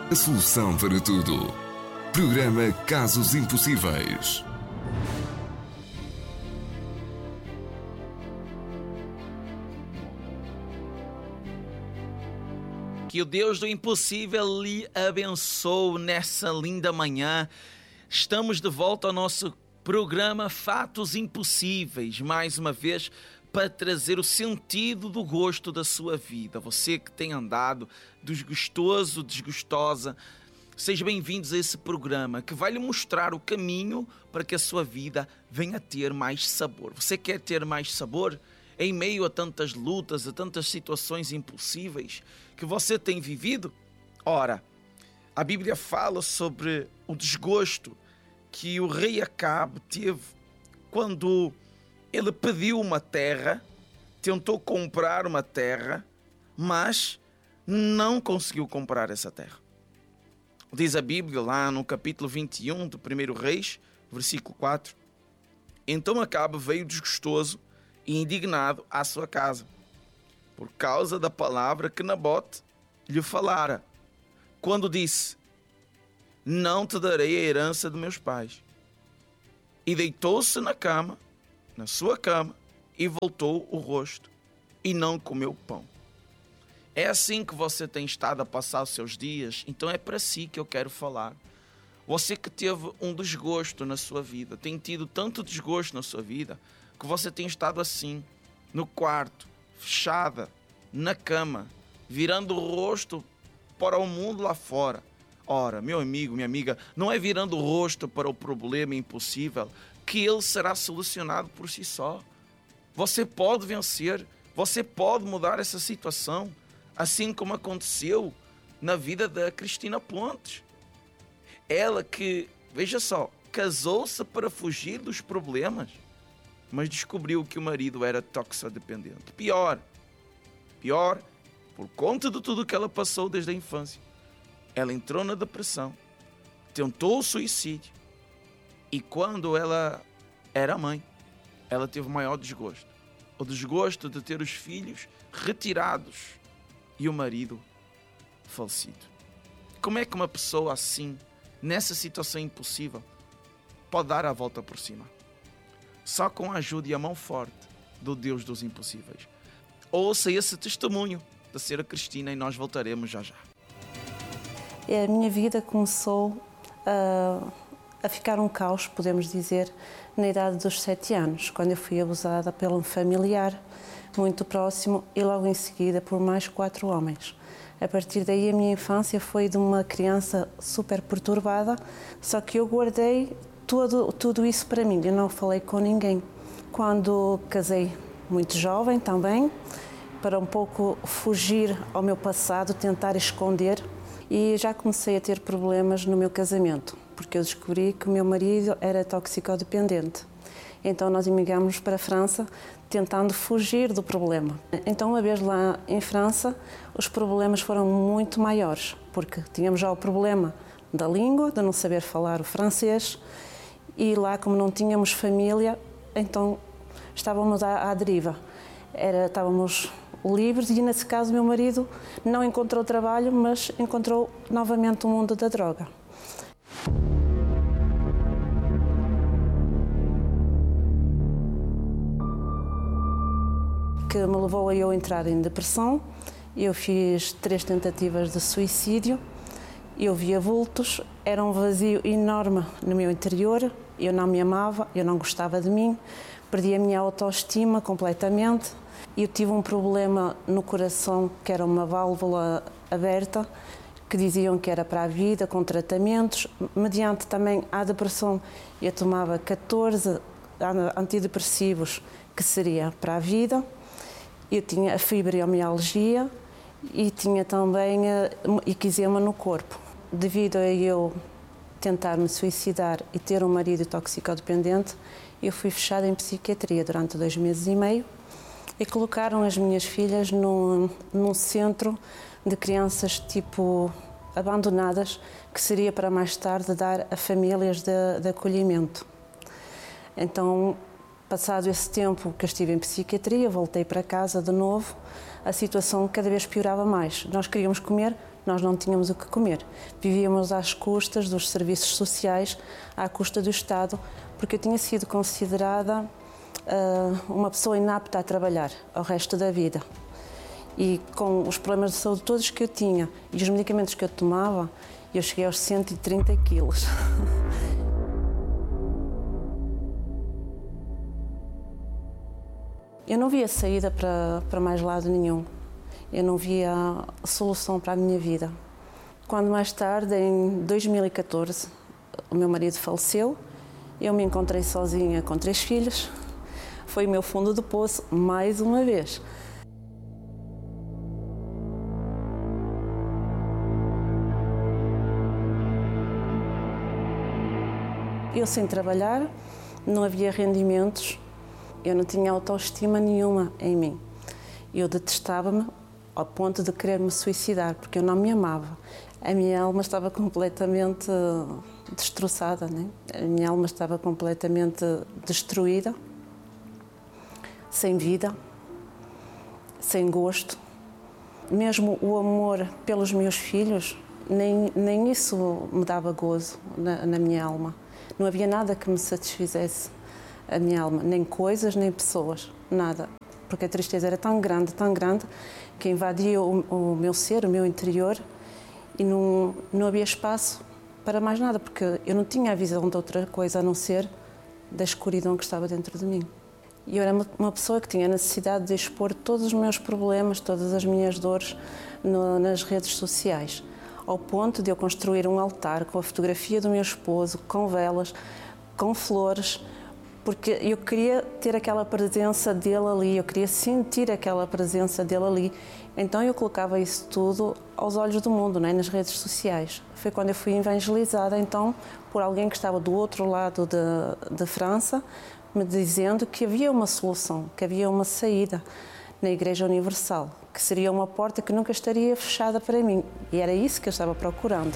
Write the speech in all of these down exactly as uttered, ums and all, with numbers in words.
A solução para tudo. Programa Casos Impossíveis. Que o Deus do impossível lhe abençoe nessa linda manhã. Estamos de volta ao nosso programa Fatos Impossíveis, mais uma vez para trazer o sentido do gosto da sua vida. Você que tem andado desgostoso, desgostosa, sejam bem-vindos a esse programa que vai lhe mostrar o caminho para que a sua vida venha a ter mais sabor. Você quer ter mais sabor? Em meio a tantas lutas, a tantas situações impossíveis que você tem vivido? Ora, a Bíblia fala sobre o desgosto que o rei Acabe teve quando ele pediu uma terra, tentou comprar uma terra, mas não conseguiu comprar essa terra. Diz a Bíblia lá no capítulo vinte e um do primeiro Reis, versículo quatro. Então Acabe veio desgostoso e indignado à sua casa, por causa da palavra que Nabote lhe falara, quando disse: não te darei a herança de meus pais. E deitou-se na cama, na sua cama, e voltou o rosto, e não comeu pão. É assim que você tem estado a passar os seus dias? Então é para si que eu quero falar. Você que teve um desgosto na sua vida, tem tido tanto desgosto na sua vida, que você tem estado assim, no quarto, fechada, na cama, virando o rosto para o mundo lá fora. Ora, meu amigo, minha amiga, não é virando o rosto para o problema impossível que ele será solucionado por si só. Você pode vencer, você pode mudar essa situação, assim como aconteceu na vida da Cristina Pontes. Ela que, veja só, casou-se para fugir dos problemas, mas descobriu que o marido era toxicodependente. Pior, pior, por conta de tudo que ela passou desde a infância, ela entrou na depressão, tentou o suicídio, e quando ela era mãe, ela teve o maior desgosto. O desgosto de ter os filhos retirados e o marido falecido. Como é que uma pessoa assim, nessa situação impossível, pode dar a volta por cima? Só com a ajuda e a mão forte do Deus dos impossíveis. Ouça esse testemunho da senhora Cristina e nós voltaremos já já. A minha vida começou a, a ficar um caos, podemos dizer, na idade dos sete anos, quando eu fui abusada por um familiar muito próximo e logo em seguida por mais quatro homens. A partir daí a minha infância foi de uma criança super perturbada, só que eu guardei tudo, tudo isso para mim, eu não falei com ninguém. Quando casei muito jovem também, para um pouco fugir ao meu passado, tentar esconder, e já comecei a ter problemas no meu casamento, porque eu descobri que o meu marido era toxicodependente. Então nós emigramos para a França tentando fugir do problema. Então uma vez lá em França os problemas foram muito maiores, porque tínhamos já o problema da língua, de não saber falar o francês, e lá como não tínhamos família, então estávamos à, à deriva. Era, estávamos livres e nesse caso meu marido não encontrou trabalho, mas encontrou novamente o mundo da droga. Que me levou a eu entrar em depressão. Eu fiz três tentativas de suicídio, eu via vultos, era um vazio enorme no meu interior, eu não me amava, eu não gostava de mim, perdi a minha autoestima completamente. Eu tive um problema no coração, que era uma válvula aberta, que diziam que era para a vida, com tratamentos. Mediante também a depressão, eu tomava catorze antidepressivos, que seria para a vida. Eu tinha a fibromialgia e tinha também eczema no corpo. Devido a eu tentar me suicidar e ter um marido toxicodependente, eu fui fechada em psiquiatria durante dois meses e meio e colocaram as minhas filhas num, num centro de crianças tipo abandonadas, que seria para mais tarde dar a famílias de, de acolhimento. Então Passado esse tempo que eu estive em psiquiatria, voltei para casa de novo, a situação cada vez piorava mais. Nós queríamos comer, nós não tínhamos o que comer. Vivíamos às custas dos serviços sociais, à custa do Estado, porque eu tinha sido considerada uh, uma pessoa inapta a trabalhar ao resto da vida. E com os problemas de saúde todos que eu tinha e os medicamentos que eu tomava, eu cheguei aos cento e trinta quilos. Eu não via saída para, para mais lado nenhum. Eu não via solução para a minha vida. Quando mais tarde, em dois mil e catorze, o meu marido faleceu, eu me encontrei sozinha com três filhos. Foi o meu fundo do poço, mais uma vez. Eu sem trabalhar, não havia rendimentos, eu não tinha autoestima nenhuma em mim. Eu detestava-me ao ponto de querer me suicidar, porque eu não me amava. A minha alma estava completamente destroçada, né? A minha alma estava completamente destruída, sem vida, sem gosto. Mesmo o amor pelos meus filhos, nem, nem isso me dava gozo na, na minha alma. Não havia nada que me satisfizesse a minha alma, nem coisas, nem pessoas, nada. Porque a tristeza era tão grande, tão grande, que invadia o, o meu ser, o meu interior, e não, não havia espaço para mais nada, porque eu não tinha a visão de outra coisa a não ser da escuridão que estava dentro de mim. E eu era uma pessoa que tinha a necessidade de expor todos os meus problemas, todas as minhas dores no, nas redes sociais, ao ponto de eu construir um altar com a fotografia do meu esposo, com velas, com flores, porque eu queria ter aquela presença dele ali, eu queria sentir aquela presença dele ali. Então eu colocava isso tudo aos olhos do mundo, né, nas redes sociais. Foi quando eu fui evangelizada, então, por alguém que estava do outro lado de, de França, me dizendo que havia uma solução, que havia uma saída na Igreja Universal, que seria uma porta que nunca estaria fechada para mim. E era isso que eu estava procurando.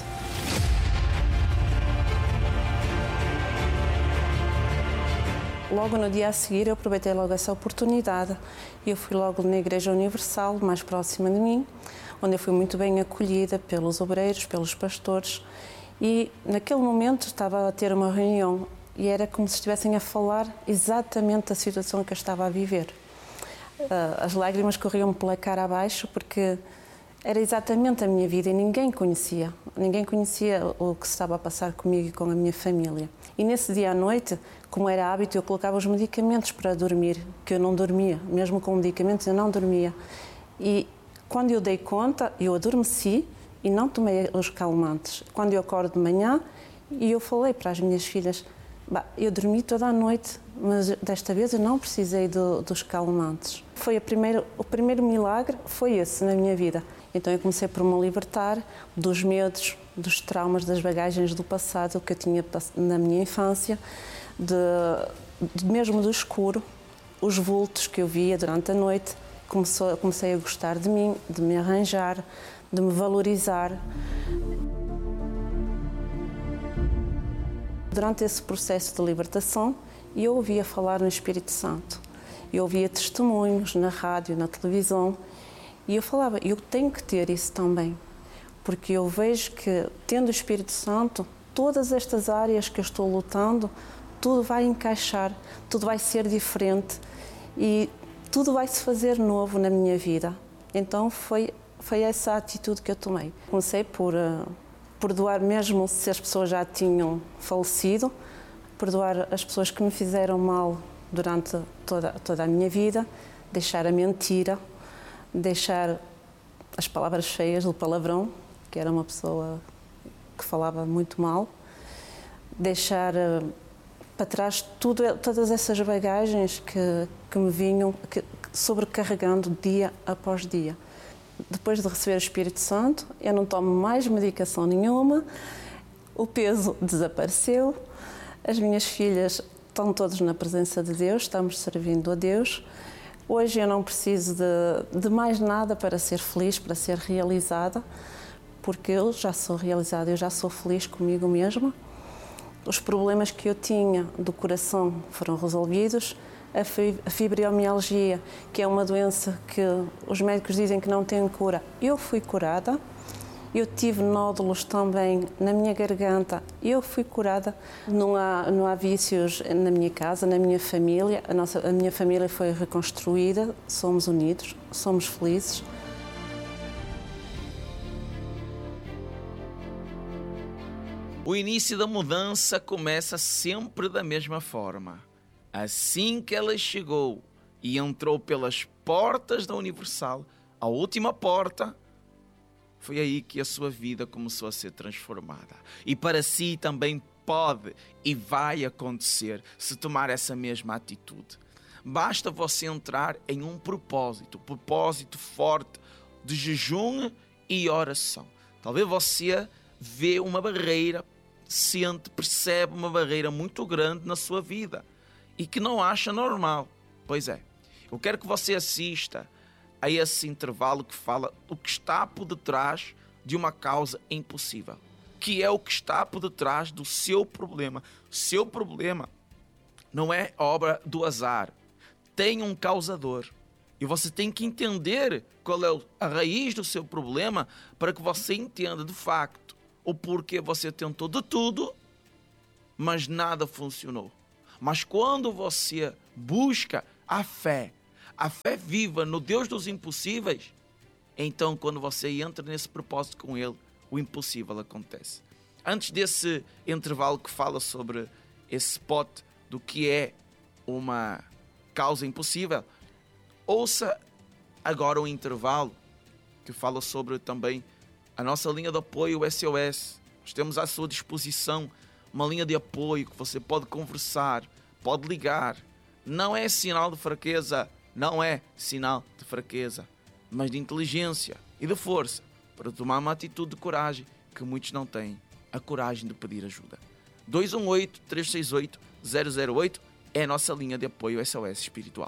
Logo no dia a seguir, eu aproveitei logo essa oportunidade e eu fui logo na Igreja Universal, mais próxima de mim, onde eu fui muito bem acolhida pelos obreiros, pelos pastores, e naquele momento estava a ter uma reunião e era como se estivessem a falar exatamente da situação que eu estava a viver. As lágrimas corriam-me pela cara abaixo porque era exatamente a minha vida e ninguém conhecia, ninguém conhecia o que se estava a passar comigo e com a minha família. E nesse dia à noite, como era hábito, eu colocava os medicamentos para dormir, que eu não dormia, mesmo com medicamentos eu não dormia. E quando eu dei conta, eu adormeci e não tomei os calmantes. Quando eu acordo de manhã, e eu falei para as minhas filhas, bah, eu dormi toda a noite, mas desta vez eu não precisei do, dos calmantes. Foi a primeira, o primeiro milagre foi esse na minha vida. Então eu comecei por me libertar dos medos, dos traumas, das bagagens do passado que eu tinha na minha infância, de, de mesmo do escuro, os vultos que eu via durante a noite. Começou, comecei a gostar de mim, de me arranjar, de me valorizar. Durante esse processo de libertação, eu ouvia falar no Espírito Santo. Eu ouvia testemunhos na rádio, na televisão, e eu falava, eu tenho que ter isso também, porque eu vejo que, tendo o Espírito Santo, todas estas áreas que eu estou lutando, tudo vai encaixar, tudo vai ser diferente e tudo vai se fazer novo na minha vida. Então foi, foi essa atitude que eu tomei. Comecei por... Uh, perdoar mesmo se as pessoas já tinham falecido, perdoar as pessoas que me fizeram mal durante toda, toda a minha vida, deixar a mentira, deixar as palavras feias do palavrão, que era uma pessoa que falava muito mal, deixar uh, para trás tudo, todas essas bagagens que, que me vinham que, sobrecarregando dia após dia. Depois de receber o Espírito Santo, eu não tomo mais medicação nenhuma, o peso desapareceu, as minhas filhas estão todas na presença de Deus, estamos servindo a Deus. Hoje eu não preciso de, de mais nada para ser feliz, para ser realizada, porque eu já sou realizada, eu já sou feliz comigo mesma. Os problemas que eu tinha do coração foram resolvidos, a fibromialgia, que é uma doença que os médicos dizem que não tem cura. Eu fui curada. Eu tive nódulos também na minha garganta, eu fui curada. Não há, não há vícios na minha casa, na minha família. A, nossa, a minha família foi reconstruída, somos unidos, somos felizes. O início da mudança começa sempre da mesma forma. Assim que ela chegou e entrou pelas portas da Universal, a última porta, foi aí que a sua vida começou a ser transformada. E para si também pode e vai acontecer se tomar essa mesma atitude. Basta você entrar em um propósito, propósito forte de jejum e oração. Talvez você vê uma barreira, sente, percebe uma barreira muito grande na sua vida e que não acha normal. Pois é, eu quero que você assista a esse intervalo que fala o que está por detrás de uma causa impossível, que é o que está por detrás do seu problema. Seu problema não é obra do azar, tem um causador. E você tem que entender qual é a raiz do seu problema para que você entenda de facto o porquê você tentou de tudo, mas nada funcionou. Mas quando você busca a fé, a fé viva no Deus dos impossíveis, então quando você entra nesse propósito com Ele, o impossível acontece. Antes desse intervalo que fala sobre esse spot do que é uma causa impossível, ouça agora um intervalo que fala sobre também a nossa linha de apoio, o S O S. Nós temos à sua disposição uma linha de apoio que você pode conversar, pode ligar. Não é sinal de fraqueza, não é sinal de fraqueza, mas de inteligência e de força para tomar uma atitude de coragem que muitos não têm, a coragem de pedir ajuda. dois um oito, três seis oito, zero zero oito é a nossa linha de apoio S O S espiritual.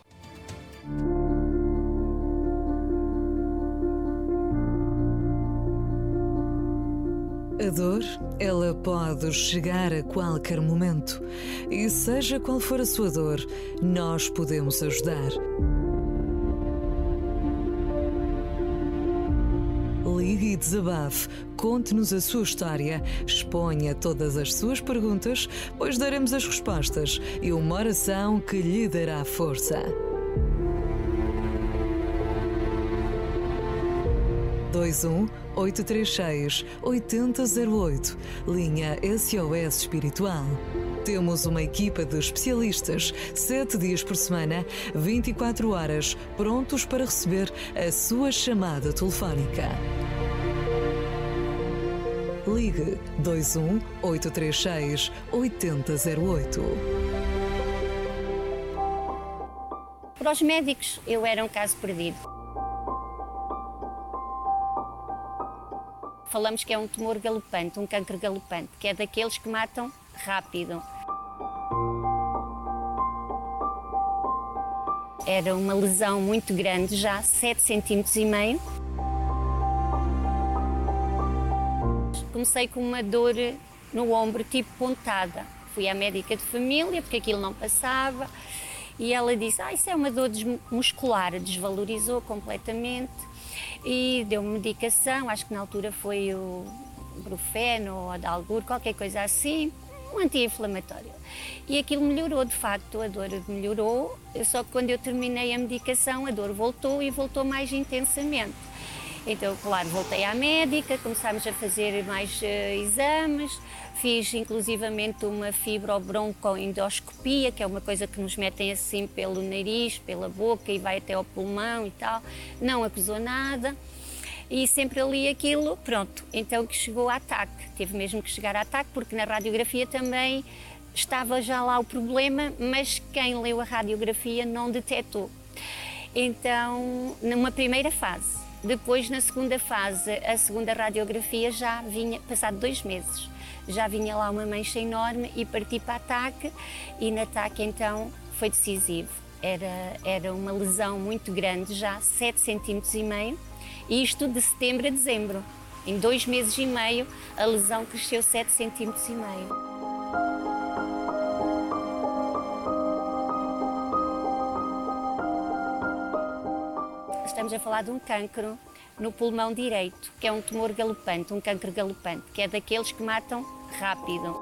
A dor, ela pode chegar a qualquer momento. E seja qual for a sua dor, nós podemos ajudar. Ligue e desabafe, conte-nos a sua história, exponha todas as suas perguntas, pois daremos as respostas e uma oração que lhe dará força. dois um oito três seis oito zero zero oito, linha S O S Espiritual. Temos uma equipa de especialistas, sete dias por semana, vinte e quatro horas, prontos para receber a sua chamada telefónica. Ligue dois um oito três seis oito zero oito. Para os médicos, eu era um caso perdido. Falamos que é um tumor galopante, um cancro galopante, que é daqueles que matam rápido. Era uma lesão muito grande, já sete centímetros e meio. Comecei com uma dor no ombro, tipo pontada. Fui à médica de família, porque aquilo não passava, e ela disse, ah, isso é uma dor muscular, desvalorizou completamente. E deu-me medicação, acho que na altura foi o Brufeno ou Adalgur, qualquer coisa assim, um anti-inflamatório. E aquilo melhorou, de facto, a dor melhorou, só que quando eu terminei a medicação, a dor voltou e voltou mais intensamente. Então, claro, voltei à médica, começámos a fazer mais uh, exames, fiz inclusivamente uma fibrobroncoendoscopia, que é uma coisa que nos metem assim pelo nariz, pela boca e vai até ao pulmão e tal. Não acusou nada e sempre ali aquilo, pronto. Então que chegou a ataque, teve mesmo que chegar a ataque, porque na radiografia também estava já lá o problema, mas quem leu a radiografia não detectou. Então, numa primeira fase. Depois, na segunda fase, a segunda radiografia já vinha, passado dois meses, já vinha lá uma mancha enorme e parti para ataque, e no ataque então foi decisivo. Era, era uma lesão muito grande, já sete centímetros e meio, e isto de setembro a dezembro. Em dois meses e meio, a lesão cresceu sete centímetros e meio. estamos a falar de um cancro no pulmão direito, que é um tumor galopante, um cancro galopante, que é daqueles que matam rápido.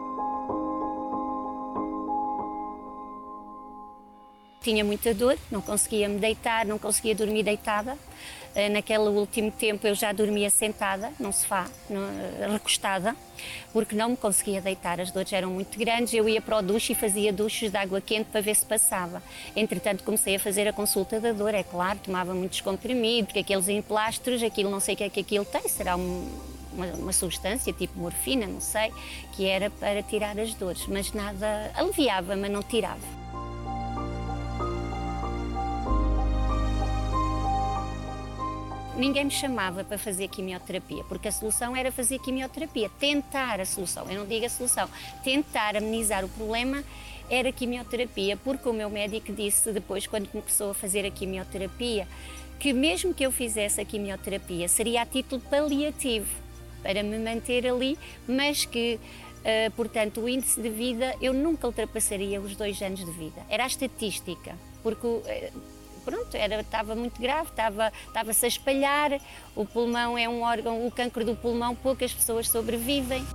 Tinha muita dor, não conseguia me deitar, não conseguia dormir deitada. Naquele último tempo eu já dormia sentada, num sofá, recostada, porque não me conseguia deitar, as dores eram muito grandes. Eu ia para o duche e fazia duches de água quente para ver se passava. Entretanto comecei a fazer a consulta da dor, é claro, tomava muitos comprimidos, porque aqueles emplastros, aquilo não sei o que é que aquilo tem, será um, uma, uma substância tipo morfina, não sei, que era para tirar as dores, mas nada, aliviava, mas não tirava. Ninguém me chamava para fazer quimioterapia, porque a solução era fazer quimioterapia, tentar a solução, eu não digo a solução, tentar amenizar o problema era quimioterapia, porque o meu médico disse depois, quando começou a fazer a quimioterapia, que mesmo que eu fizesse a quimioterapia seria a título paliativo, para me manter ali, mas que, uh, portanto, o índice de vida, eu nunca ultrapassaria os dois anos de vida, era a estatística, porque... Uh, Pronto, era, estava muito grave, estava, estava-se a espalhar, o pulmão é um órgão, o cancro do pulmão, poucas pessoas sobrevivem.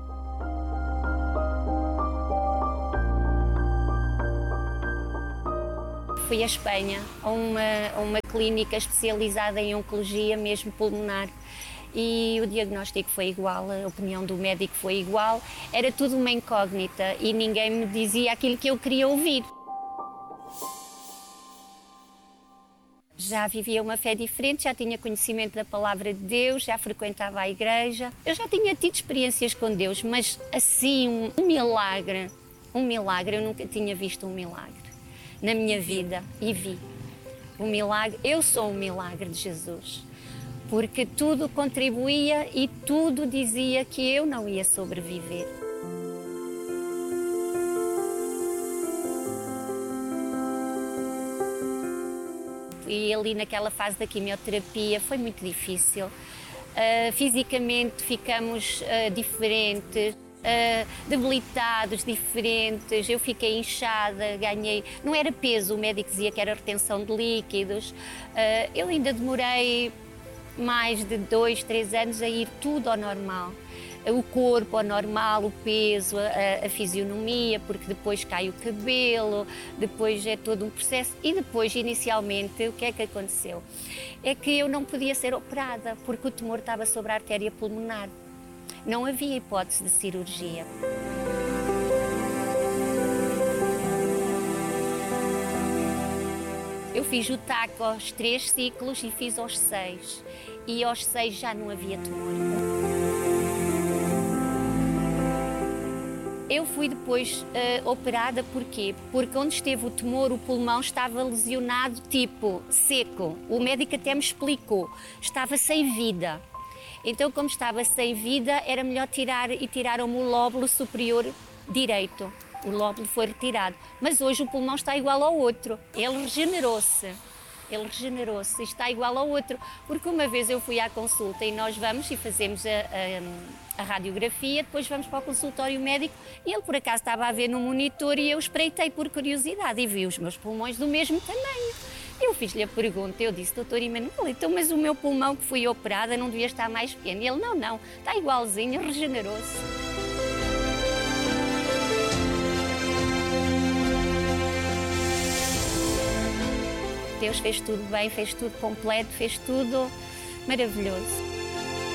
Fui à Espanha, a uma, a uma clínica especializada em oncologia, mesmo pulmonar, e o diagnóstico foi igual, a opinião do médico foi igual, era tudo uma incógnita e ninguém me dizia aquilo que eu queria ouvir. Já vivia uma fé diferente, já tinha conhecimento da palavra de Deus, já frequentava a igreja. Eu já tinha tido experiências com Deus, mas assim, um, um milagre, um milagre, eu nunca tinha visto um milagre na minha vida e vi. Um milagre, eu sou um milagre de Jesus, porque tudo contribuía e tudo dizia que eu não ia sobreviver. E ali naquela fase da quimioterapia foi muito difícil. Uh, fisicamente ficamos uh, diferentes, uh, debilitados, diferentes. Eu fiquei inchada, ganhei... Não era peso, o médico dizia que era retenção de líquidos. Uh, eu ainda demorei mais de dois, três anos a ir tudo ao normal. O corpo ao normal, o peso, a, a fisionomia, porque depois cai o cabelo, depois é todo um processo. E depois, inicialmente, o que é que aconteceu? É que eu não podia ser operada, porque o tumor estava sobre a artéria pulmonar. Não havia hipótese de cirurgia. Eu fiz o T A C aos três ciclos e fiz aos seis. E aos seis já não havia tumor. Eu fui depois uh, operada, porquê? Porque onde esteve o tumor, o pulmão estava lesionado, tipo, seco. O médico até me explicou, estava sem vida. Então, como estava sem vida, era melhor tirar e tiraram-me o lóbulo superior direito. O lóbulo foi retirado. Mas hoje o pulmão está igual ao outro. Ele regenerou-se. Ele regenerou-se e está igual ao outro. Porque uma vez eu fui à consulta e nós vamos e fazemos a, a, a radiografia, depois vamos para o consultório médico e ele por acaso estava a ver no monitor e eu espreitei por curiosidade e vi os meus pulmões do mesmo tamanho. Eu fiz-lhe a pergunta, eu disse, doutor Emanuel, então mas o meu pulmão que fui operada não devia estar mais pequeno? E ele, não, não, está igualzinho, regenerou-se. Deus fez tudo bem, fez tudo completo, fez tudo maravilhoso.